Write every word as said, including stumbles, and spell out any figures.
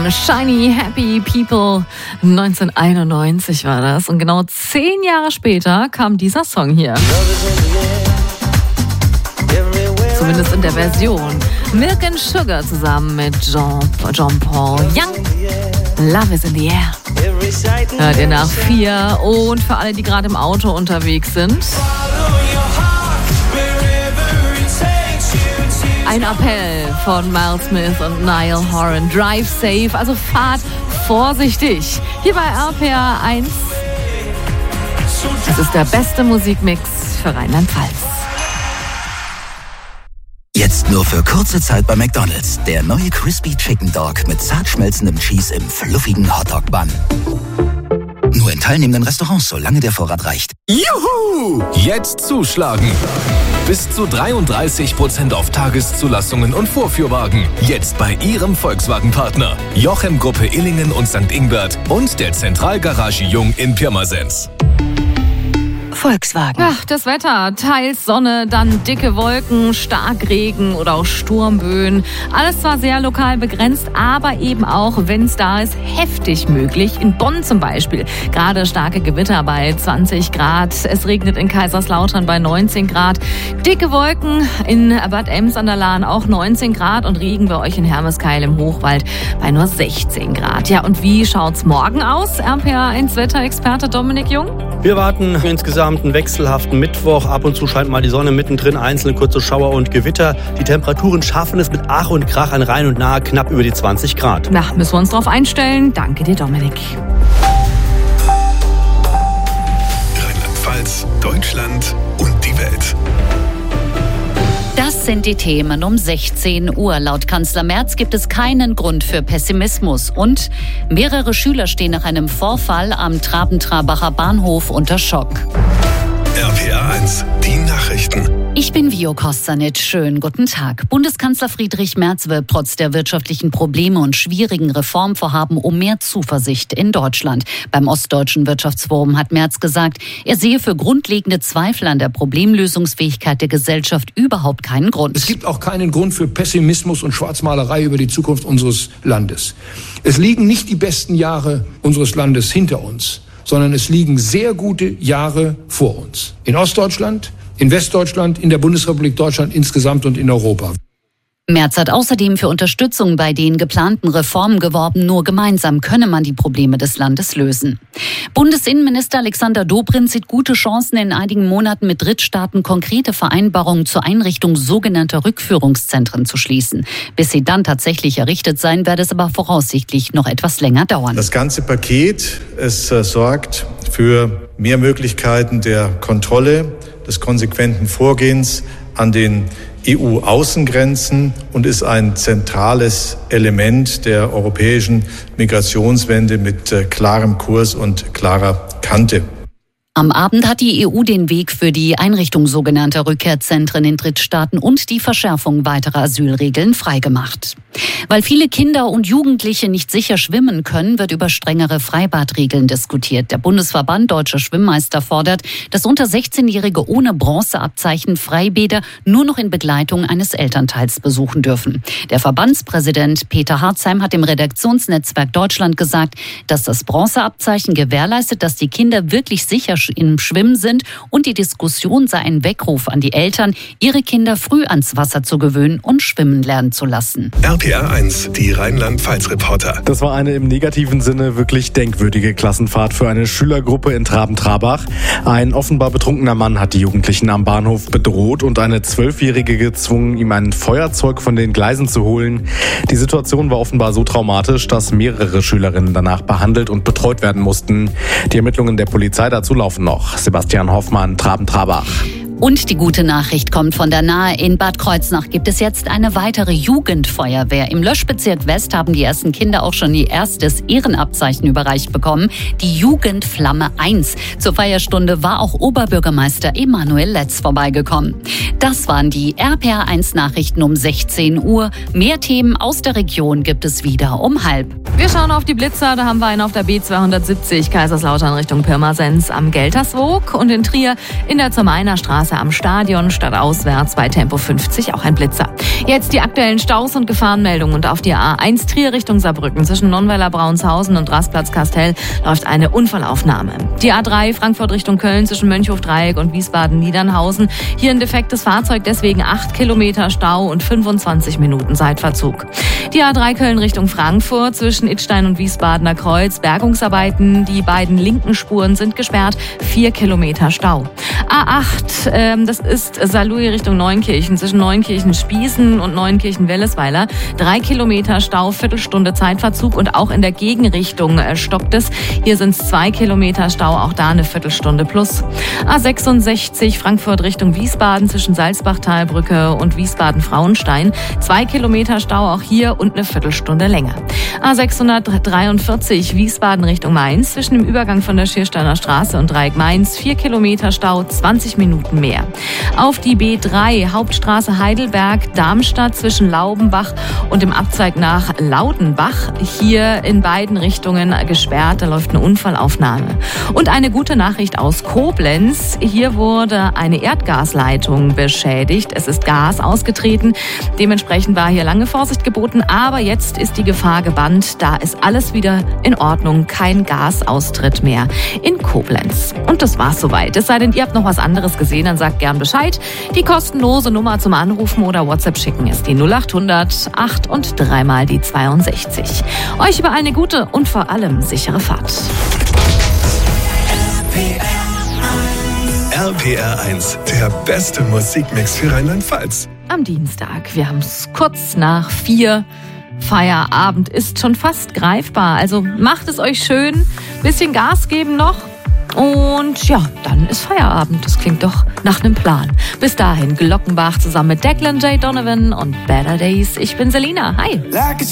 Song Shiny Happy People. neunzehnhunderteinundneunzig war das und genau zehn Jahre später kam dieser Song hier. Zumindest in der Version. Milk and Sugar zusammen mit Jean, John Paul Young. Love is in the air. Hört ihr nach vier und für alle, die gerade im Auto unterwegs sind. Ein Appell von Miles Smith und Niall Horan. Drive safe, also fahrt vorsichtig. Hier bei R P R eins. Es ist der beste Musikmix für Rheinland-Pfalz. Jetzt nur für kurze Zeit bei McDonald's. Der neue Crispy Chicken Dog mit zart schmelzendem Cheese im fluffigen Hotdog-Bun. Nur in teilnehmenden Restaurants, solange der Vorrat reicht. Juhu! Jetzt zuschlagen! Bis zu dreiunddreißig Prozent auf Tageszulassungen und Vorführwagen. Jetzt bei Ihrem Volkswagen-Partner. Jochem Gruppe Illingen und Sankt Ingbert und der Zentralgarage Jung in Pirmasens. Volkswagen. Ach, das Wetter. Teils Sonne, dann dicke Wolken, Starkregen oder auch Sturmböen. Alles zwar sehr lokal begrenzt, aber eben auch, wenn es da ist, heftig möglich. In Bonn zum Beispiel. Gerade starke Gewitter bei zwanzig Grad. Es regnet in Kaiserslautern bei neunzehn Grad. Dicke Wolken in Bad Ems an der Lahn auch neunzehn Grad und Regen bei euch in Hermeskeil im Hochwald bei nur sechzehn Grad. Ja, und wie schaut's morgen aus? R P R eins Wetterexperte Dominik Jung. Wir warten insgesamt einen wechselhaften Mittwoch. Ab und zu scheint mal die Sonne mittendrin, einzelne kurze Schauer und Gewitter. Die Temperaturen schaffen es mit Ach und Krach an Rhein und Nahe knapp über die zwanzig Grad. Na, müssen wir uns drauf einstellen. Danke dir, Dominik. Rheinland-Pfalz, Deutschland und die Welt. Das sind die Themen um sechzehn Uhr. Laut Kanzler Merz gibt es keinen Grund für Pessimismus. Und mehrere Schüler stehen nach einem Vorfall am Traben-Trabacher Bahnhof unter Schock. R P R eins, die Nachrichten. Ich bin Vio Kostanic. Schönen guten Tag. Bundeskanzler Friedrich Merz wirbt trotz der wirtschaftlichen Probleme und schwierigen Reformvorhaben um mehr Zuversicht in Deutschland. Beim Ostdeutschen Wirtschaftsforum hat Merz gesagt, er sehe für grundlegende Zweifel an der Problemlösungsfähigkeit der Gesellschaft überhaupt keinen Grund. Es gibt auch keinen Grund für Pessimismus und Schwarzmalerei über die Zukunft unseres Landes. Es liegen nicht die besten Jahre unseres Landes hinter uns, sondern es liegen sehr gute Jahre vor uns. In Ostdeutschland, in Westdeutschland, in der Bundesrepublik Deutschland insgesamt und in Europa. Merz hat außerdem für Unterstützung bei den geplanten Reformen geworben. Nur gemeinsam könne man die Probleme des Landes lösen. Bundesinnenminister Alexander Dobrindt sieht gute Chancen, in einigen Monaten mit Drittstaaten konkrete Vereinbarungen zur Einrichtung sogenannter Rückführungszentren zu schließen. Bis sie dann tatsächlich errichtet sein, werde es aber voraussichtlich noch etwas länger dauern. Das ganze Paket, es äh, sorgt für mehr Möglichkeiten der Kontrolle, des konsequenten Vorgehens an den E U-Außengrenzen und ist ein zentrales Element der europäischen Migrationswende mit äh, klarem Kurs und klarer Kante. Am Abend hat die E U den Weg für die Einrichtung sogenannter Rückkehrzentren in Drittstaaten und die Verschärfung weiterer Asylregeln freigemacht. Weil viele Kinder und Jugendliche nicht sicher schwimmen können, wird über strengere Freibadregeln diskutiert. Der Bundesverband Deutscher Schwimmmeister fordert, dass unter sechzehnjährige ohne Bronzeabzeichen Freibäder nur noch in Begleitung eines Elternteils besuchen dürfen. Der Verbandspräsident Peter Harzheim hat im Redaktionsnetzwerk Deutschland gesagt, dass das Bronzeabzeichen gewährleistet, dass die Kinder wirklich sicher im Schwimmen sind und die Diskussion sei ein Weckruf an die Eltern, ihre Kinder früh ans Wasser zu gewöhnen und schwimmen lernen zu lassen. R P R eins, die Rheinland-Pfalz-Reporter. Das war eine im negativen Sinne wirklich denkwürdige Klassenfahrt für eine Schülergruppe in Traben-Trabach. Ein offenbar betrunkener Mann hat die Jugendlichen am Bahnhof bedroht und eine Zwölfjährige gezwungen, ihm ein Feuerzeug von den Gleisen zu holen. Die Situation war offenbar so traumatisch, dass mehrere Schülerinnen danach behandelt und betreut werden mussten. Die Ermittlungen der Polizei dazu laufen noch. Sebastian Hoffmann, Traben-Trabach. Und die gute Nachricht kommt von der Nahe. In Bad Kreuznach gibt es jetzt eine weitere Jugendfeuerwehr. Im Löschbezirk West haben die ersten Kinder auch schon ihr erstes Ehrenabzeichen überreicht bekommen. Die Jugendflamme eins. Zur Feierstunde war auch Oberbürgermeister Emanuel Letz vorbeigekommen. Das waren die R P R eins Nachrichten um sechzehn Uhr. Mehr Themen aus der Region gibt es wieder um halb. Wir schauen auf die Blitzer. Da haben wir einen auf der B zweihundertsiebzig Kaiserslautern Richtung Pirmasens am Gelterswoog und in Trier in der Zermainer Straße Straße am Stadion, stadtauswärts bei Tempo fünfzig, auch ein Blitzer. Jetzt die aktuellen Staus und Gefahrenmeldungen. Und auf die A eins Trier Richtung Saarbrücken zwischen Nonnweiler Brauenshausen und Rastplatz Kastel läuft eine Unfallaufnahme. Die A drei Frankfurt Richtung Köln zwischen Mönchhof-Dreieck und Wiesbaden-Niedernhausen. Hier ein defektes Fahrzeug, deswegen acht Kilometer Stau und fünfundzwanzig Minuten Zeitverzug. Die A drei Köln Richtung Frankfurt zwischen Idstein und Wiesbadener Kreuz. Bergungsarbeiten, die beiden linken Spuren sind gesperrt. Vier Kilometer Stau. A acht, ähm, das ist Saarlouis Richtung Neunkirchen zwischen Neunkirchen-Spießen und Neunkirchen-Wellesweiler. Drei Kilometer Stau, Viertelstunde Zeitverzug und auch in der Gegenrichtung äh, stockt es. Hier sind es zwei Kilometer Stau, auch da eine Viertelstunde plus. A sechsundsechzig Frankfurt Richtung Wiesbaden zwischen Salzbachtalbrücke und Wiesbaden-Frauenstein. Zwei Kilometer Stau, auch hier und eine Viertelstunde länger. A sechshundertdreiundvierzig Wiesbaden Richtung Mainz zwischen dem Übergang von der Schiersteiner Straße und Dreieck Mainz. Vier Kilometer Stau, zwanzig Minuten mehr. Auf die B drei Hauptstraße Heidelberg-Darmstadt zwischen Laubenbach und dem Abzweig nach Laudenbach. Hier in beiden Richtungen gesperrt, da läuft eine Unfallaufnahme. Und eine gute Nachricht aus Koblenz. Hier wurde eine Erdgasleitung beschädigt. Es ist Gas ausgetreten. Dementsprechend war hier lange Vorsicht geboten. Aber jetzt ist die Gefahr gebannt. Da ist alles wieder in Ordnung. Kein Gasaustritt mehr in Koblenz. Und das war's soweit. Es sei denn, ihr habt noch was anderes gesehen, dann sagt gern Bescheid. Die kostenlose Nummer zum Anrufen oder WhatsApp schicken ist die null acht hundert acht und dreimal die zweiundsechzig. Euch über eine gute und vor allem sichere Fahrt. R P R eins, der beste Musikmix für Rheinland-Pfalz. Am Dienstag, wir haben es kurz nach vier. Feierabend ist schon fast greifbar, also macht es euch schön, bisschen Gas geben noch. Und ja, dann ist Feierabend. Das klingt doch nach einem Plan. Bis dahin Glockenbach zusammen mit Declan J. Donovan und Better Days. Ich bin Selina. Hi.